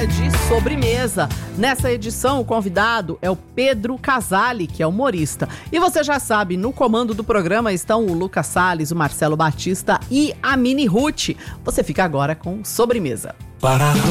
hora de sobremesa. Nessa edição, o convidado é o Pedro Casale, que é humorista. E você já sabe, no comando do programa estão o Lucas Salles, o Marcelo Batista e a Mini Ruth. Você fica agora com sobremesa.